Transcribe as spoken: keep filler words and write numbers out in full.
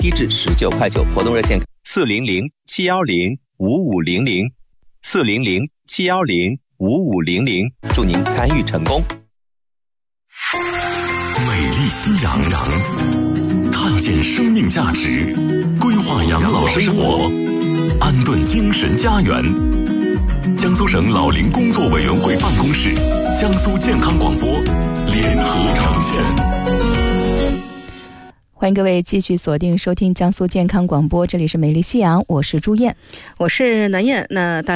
低至十九块九。活动热线四零零七幺零五五零零四零零七幺零五五零零，祝您参与成功。 美丽夕阳，看见生命价值，规划养老生活，安顿精神家园。江苏省老龄工作委员会办公室、江苏健康广播联合呈现。 欢迎各位继续锁定收听江苏健康广播，这里是美丽夕阳，我是朱燕， 我是南燕。那大